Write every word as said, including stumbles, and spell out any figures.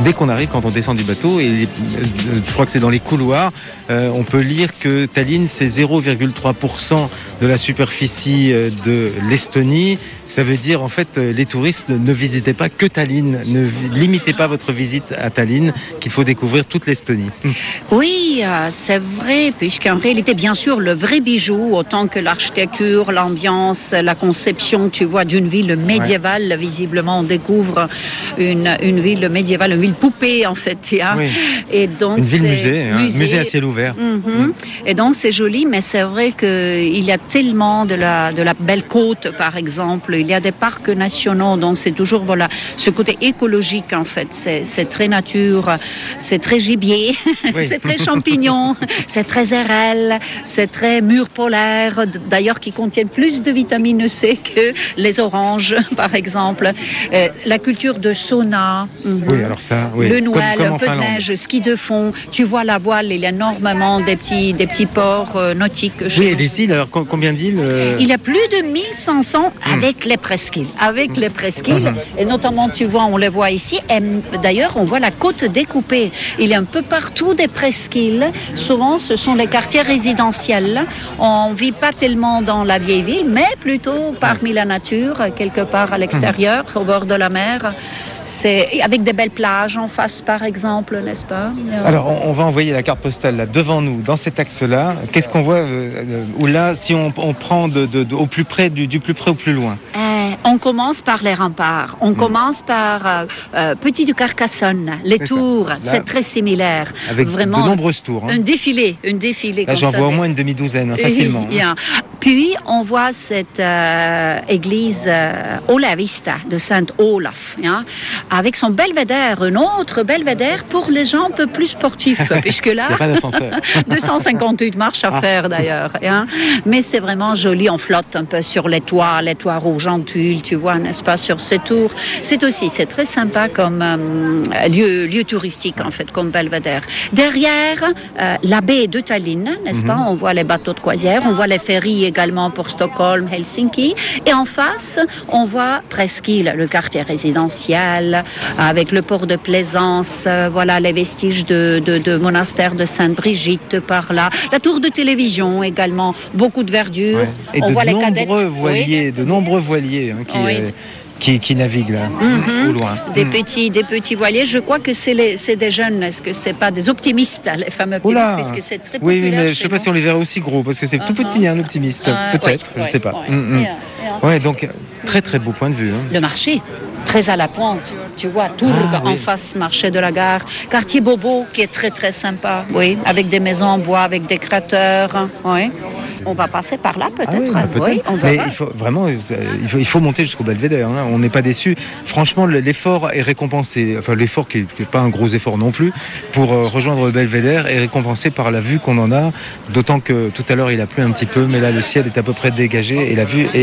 dès qu'on arrive, quand on descend du bateau, et les, je crois que c'est dans les couloirs, euh, on peut lire que Tallinn, c'est zéro virgule trois pour cent de la superficie de l'Estonie. Ça veut dire, en fait, les touristes ne, ne visitez pas que Tallinn, ne limitez pas votre visite à Tallinn, qu'il faut découvrir toute l'Estonie. Oui, euh, c'est vrai, puisqu'en réalité, bien sûr, le vrai bijou, autant que l'architecture, l'ambiance, la conception, tu vois, d'une ville médiévale, ouais. Visiblement, on découvre une, une ville médiévale, une ville poupée, en fait. Hein. Oui. Et donc, une ville musée, hein, musée, musée à ciel ouvert. Mm-hmm. Mm. Et donc, c'est joli, mais c'est vrai qu'il y a tellement de la, de la belle côte, par exemple. Il y a des parcs nationaux, donc c'est toujours voilà, ce côté écologique, en fait. C'est, c'est très nature, c'est très gibier, oui. C'est très champignon, c'est très R L, c'est très murs polaires, d'ailleurs qui contiennent plus de vitamine C que les oranges, par exemple. Euh, la culture de sauna, mm-hmm. Oui, alors ça, oui. Le Noël, comme, comme un peu de neige, ski de fond. Tu vois la voile, il y a énormément des petits, des petits ports euh, nautiques. Oui, et des îles, alors combien d'îles euh... Il y a plus de mille cinq cents mm. avec les presqu'îles. Avec les presqu'îles, mm-hmm. Et notamment, tu vois, on les voit ici. Et d'ailleurs, on voit la côte découpée. Il y a un peu partout des presqu'îles. Souvent, ce sont les quartiers résidentiels. On ne vit pas tellement dans la vieille ville, mais plutôt parmi la nature, quelque part à l'extérieur, mm-hmm. au bord de la mer. C'est avec des belles plages en face, par exemple, n'est-ce pas? Alors, on va envoyer la carte postale là, devant nous, dans cet axe-là. Qu'est-ce qu'on voit euh, où là, si on, on prend de, de, de, au plus près, du, du plus près au plus loin? euh, On commence par les remparts. On mmh. commence par euh, euh, Petit du Carcassonne, les c'est tours. Là, c'est très similaire. Avec vraiment de nombreuses tours. Hein. Un défilé, un défilé. Là, comme j'en ça, vois au moins une demi-douzaine, hein, facilement. Oui, hein. Puis, on voit cette euh, église euh, Olavista de Saint-Olaf, hein, avec son belvédère, un autre belvédère pour les gens un peu plus sportifs, puisque là, il n'y a pas d'ascenseur. deux cent cinquante-huit marches à ah. faire d'ailleurs. Hein. Mais c'est vraiment joli, on flotte un peu sur les toits, les toits rouges en tulle, tu vois, n'est-ce pas, sur ces tours. C'est aussi, c'est très sympa comme euh, lieu, lieu touristique, en fait, comme belvédère. Derrière, euh, la baie de Tallinn, n'est-ce mm-hmm. pas, on voit les bateaux de croisière, on voit les ferries également pour Stockholm, Helsinki. Et en face, on voit Presqu'île, le quartier résidentiel, avec le port de Plaisance, euh, voilà les vestiges de, de, de monastère de Sainte-Brigitte par là. La tour de télévision également, beaucoup de verdure. Ouais. Et on de voit les nombreux cadettes. voiliers, Oui. de nombreux voiliers hein, qui... Oui. Euh... Qui, qui naviguent là, mm-hmm. au loin. Des, mm. petits, des petits voiliers. Je crois que c'est, les, c'est des jeunes. Est-ce que c'est pas des optimistes, les fameux optimistes, Oula. Puisque c'est très populaire. Oui, oui, mais je ne sais pas nous. Si on les verrait aussi gros, parce que c'est uh-huh. tout petit, un optimiste. Uh, Peut-être, oui, je ne sais pas. Oui, mm-hmm. yeah, yeah. Ouais, donc très très beau point de vue. Hein. Le marché, très à la pointe. Tu vois, tout ah, en oui. face, marché de la gare. Quartier Bobo, qui est très très sympa. Oui, avec des maisons en bois, avec des cratères. Oui. On va passer par là peut-être. Ah oui, bah, peut-être. Oui, on va mais il faut vraiment, il faut, il faut monter jusqu'au belvédère. Hein. On n'est pas déçus. Franchement, l'effort est récompensé. Enfin, l'effort qui n'est pas un gros effort non plus pour euh, rejoindre le belvédère est récompensé par la vue qu'on en a. D'autant que tout à l'heure il a plu un petit peu, mais là le ciel est à peu près dégagé et la vue est